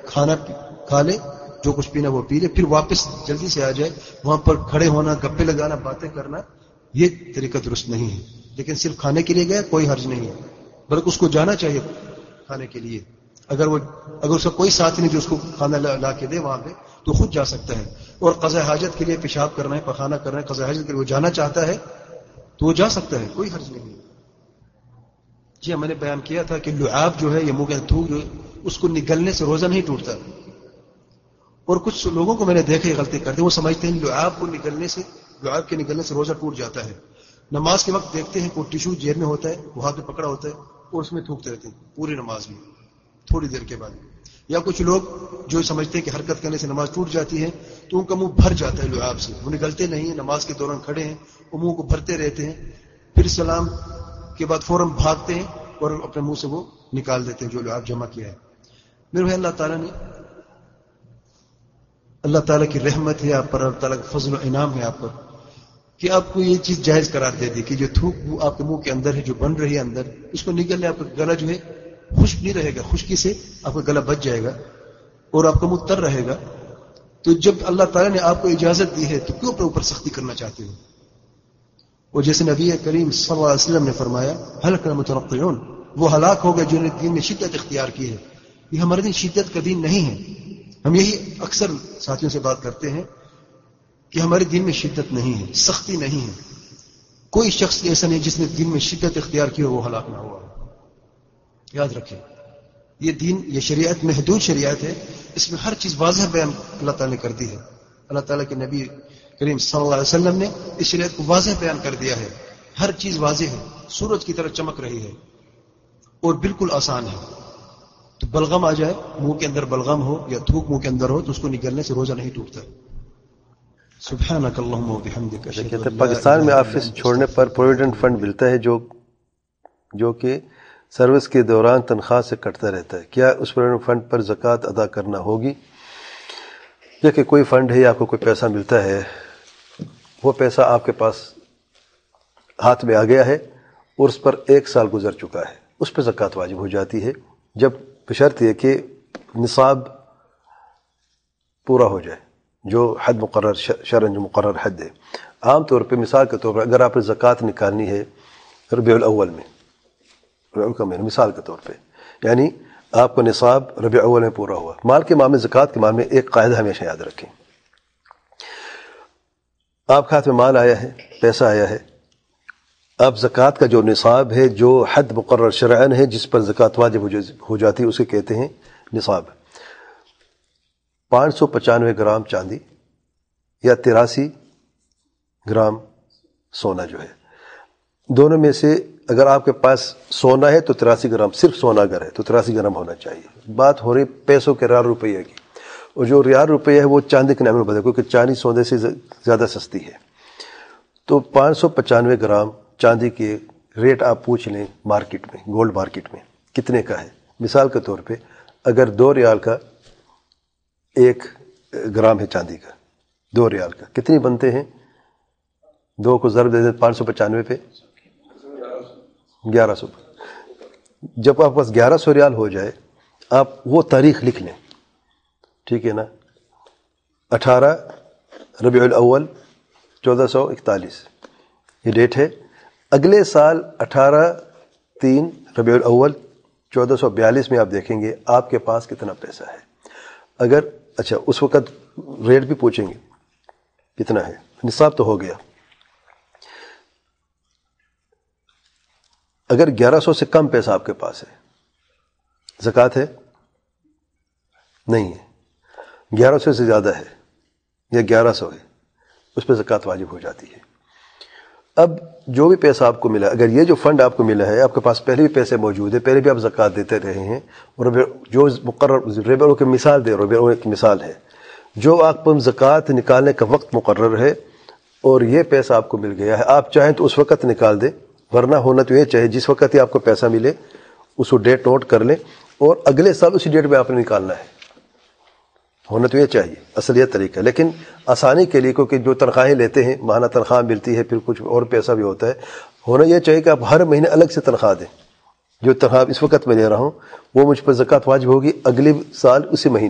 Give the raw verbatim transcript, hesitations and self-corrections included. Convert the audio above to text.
کھانا کھا لے، جو کچھ پینا وہ پی لے، پھر واپس جلدی سے آ جائے. وہاں پر کھڑے ہونا، گپے لگانا، باتیں کرنا، یہ طریقہ درست نہیں ہے. لیکن صرف کھانے کے لیے گیا کوئی حرج نہیں ہے، بلکہ اس کو جانا چاہیے کھانے کے لیے. اگر وہ اگر اس کا کوئی ساتھ نہیں جو اس کو کھانا لا کے دے وہاں پہ، تو خود جا سکتا ہے. اور قضاء حاجت کے لیے پیشاب کرنا ہے، پخانا کرنا ہے، قضاء حاجت کے لیے وہ جانا چاہتا ہے تو وہ جا سکتا ہے، کوئی حرج نہیں ہے. جی میں نے بیان کیا تھا کہ لعاب جو ہے، یہ منہ کے تھوک جو ہے، اس کو نگلنے سے روزہ نہیں ٹوٹتا. اور کچھ لوگوں کو میں نے دیکھا یہ غلطی کرتے، وہ سمجھتے ہیں لعاب کو نگلنے سے لعاب کے نگلنے سے روزہ ٹوٹ جاتا ہے. نماز کے وقت دیکھتے ہیں کوئی ٹیشو جیب میں ہوتا ہے، وہ ہاتھ میں پکڑا ہوتا ہے اور اس میں تھوکتے رہتے ہیں پوری نماز میں تھوڑی دیر کے بعد. یا کچھ لوگ جو سمجھتے ہیں کہ حرکت کرنے سے نماز ٹوٹ جاتی ہے، تو ان کا منہ بھر جاتا ہے لعاب سے، وہ نگلتے نہیں ہیں، نماز کے دوران کھڑے ہیں وہ منہ کو بھرتے رہتے ہیں، پھر سلام کے بعد فوراً بھاگتے ہیں اور اپنے منہ سے وہ نکال دیتے ہیں جو لعاب جمع کیا ہے. میرے بھائی، اللہ تعالیٰ نے اللہ تعالیٰ کی رحمت ہے آپ پر، اللہ تعالیٰ کا فضل و انعام ہے آپ پر کہ آپ کو یہ چیز جائز قرار دے دی کہ جو تھوک آپ کے منہ کے اندر ہے، جو بن رہی ہے اندر، اس کو نگل لے، آپ کا گلا جو ہے خشک نہیں رہے گا، خشکی سے آپ کا گلا بچ جائے گا اور آپ کا منہ تر رہے گا. تو جب اللہ تعالیٰ نے آپ کو اجازت دی ہے تو کیوں اپنے اوپر سختی کرنا چاہتے ہو؟ اور جیسے نبی کریم صلی اللہ علیہ وسلم نے فرمایا ہلک المتنطعون، وہ ہلاک ہو گئے جنہوں نے دین میں شدت اختیار کی ہے. یہ ہمارے دین شدت کا دین نہیں ہے. ہم یہی اکثر ساتھیوں سے بات کرتے ہیں کہ ہمارے دین میں شدت نہیں ہے، سختی نہیں ہے. کوئی شخص ایسا نہیں جس نے دین میں شدت اختیار کی ہو وہ ہلاک نہ ہوا. یاد رکھیں، یہ دین، یہ شریعت محدود شریعت ہے، اس میں ہر چیز واضح بیان اللہ تعالیٰ نے کر دی ہے. اللہ تعالیٰ کے نبی کریم صلی اللہ علیہ وسلم نے اس شریعت کو واضح بیان کر دیا ہے. ہر چیز واضح ہے، سورج کی طرح چمک رہی ہے اور بالکل آسان ہے. تو بلغم آ جائے، منہ کے اندر بلغم ہو یا تھوک منہ کے اندر ہو، تو اس کو نگلنے سے روزہ نہیں ٹوٹتا. سبحانک اللہم و بحمدک. پاکستان میں آفس چھوڑنے پر پروویڈنٹ فنڈ ملتا ہے جو جو کہ سروس کے دوران تنخواہ سے کٹتا رہتا ہے. کیا اس پروویڈنٹ فنڈ پر زکوٰۃ ادا کرنا ہوگی؟ یا کہ کوئی فنڈ ہے یا آپ کو کوئی پیسہ ملتا ہے، وہ پیسہ آپ کے پاس ہاتھ میں آ گیا ہے اور اس پر ایک سال گزر چکا ہے، اس پہ زکوٰۃ واجب ہو جاتی ہے، جب بشرط یہ کہ نصاب پورا ہو جائے، جو حد مقرر شرعاً جو مقرر حد ہے. عام طور پہ مثال کے طور پر اگر آپ نے زکوٰۃ نکالنی ہے ربیع الاول میں، ربیع الاول کا مہینہ مثال کے طور پہ، یعنی آپ کا نصاب ربیع اول میں پورا ہوا. مال کے معاملے، زکوٰۃ کے معاملے ایک قاعدہ ہمیشہ یاد رکھیں. آپ کے ہاتھ میں مال آیا ہے، پیسہ آیا ہے، اب زکوٰۃ کا جو نصاب ہے، جو حد مقرر شرعاً ہے جس پر زکوٰۃ واجب ہو جاتی ہے، اسے کہتے ہیں نصاب. پانچ سو پچانوے گرام چاندی یا تراسی گرام سونا جو ہے، دونوں میں سے اگر آپ کے پاس سونا ہے تو تراسی گرام، صرف سونا اگر ہے تو تراسی گرام ہونا چاہیے. بات ہو رہی پیسوں کے ریال روپیے کی، اور جو ریال روپیہ ہے وہ چاندی کے نام میں بدل، کیونکہ چاندی سونے سے زیادہ سستی ہے. تو پانچ سو پچانوے گرام چاندی کے ریٹ آپ پوچھ لیں مارکیٹ میں، گولڈ مارکیٹ میں کتنے کا ہے. مثال کے طور پہ اگر دو ریال کا ایک گرام ہے چاندی کا، دو ریال کا کتنی بنتے ہیں؟ دو کو ضرب دے دیں پانچ سو پچانوے پہ، گیارہ سو. جب آپ پاس گیارہ سو ریال ہو جائے، آپ وہ تاریخ لکھ لیں، ٹھیک ہے نا، اٹھارہ ربیع الاول چودہ سو اکتالیس یہ ڈیٹ ہے. اگلے سال اٹھارہ تین ربیع الاول چودہ سو بیالیس میں آپ دیکھیں گے آپ کے پاس کتنا پیسہ ہے. اگر اچھا اس وقت ریٹ بھی پوچھیں گے کتنا ہے، نصاب تو ہو گیا. اگر گیارہ سو سے کم پیسہ آپ کے پاس ہے، زکوٰۃ ہے؟ نہیں ہے. گیارہ سو سے زیادہ ہے یا گیارہ سو ہے، اس پہ زکوٰۃ واجب ہو جاتی ہے. اب جو بھی پیسہ آپ کو ملا، اگر یہ جو فنڈ آپ کو ملا ہے، آپ کے پاس پہلے بھی پیسے موجود ہیں، پہلے بھی آپ زکوٰۃ دیتے رہے ہیں، اور جو مقرر ربیع الاول کی مثال دے، ربیع الاول کی مثال ہے، جو آپ کو زکوٰۃ نکالنے کا وقت مقرر ہے اور یہ پیسہ آپ کو مل گیا ہے، آپ چاہیں تو اس وقت نکال دیں، ورنہ ہونا تو یہ چاہیے جس وقت ہی آپ کو پیسہ ملے اس کو ڈیٹ نوٹ کر لیں اور اگلے سال اسی ڈیٹ پہ آپ نے نکالنا ہے. ہونا تو یہ چاہیے، اصل یہ طریقہ ہے. لیکن آسانی کے لیے، کیونکہ جو تنخواہیں لیتے ہیں، ماہانہ تنخواہ ملتی ہے، پھر کچھ اور پیسہ بھی ہوتا ہے، ہونا یہ چاہیے کہ آپ ہر مہینے الگ سے تنخواہ دیں. جو تنخواہ اس وقت میں لے رہا ہوں وہ مجھ پر زکوٰۃ واجب ہوگی اگلے سال اسی مہینے.